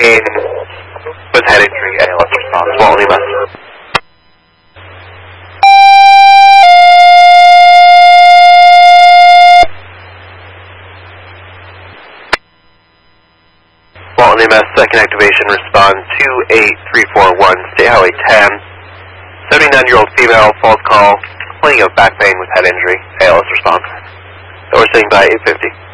in with head injury, ALS response. Walt Lima. Walt Lima, second activation, respond 28341, State Highway 10. 79-year-old female, false call, complaining of back pain with head injury, ALS response. We're sitting by 850.